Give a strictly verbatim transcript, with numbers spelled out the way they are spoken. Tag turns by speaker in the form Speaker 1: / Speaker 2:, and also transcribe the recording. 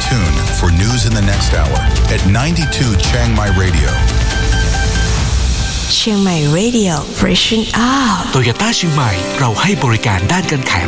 Speaker 1: tuned for news in the next hour at ninety-two Chiang Mai Radio.
Speaker 2: เชียงใหม่ Radio Freshen Out
Speaker 3: โตโยต้าเชียงใหม่เราให้บริการด้านการขาย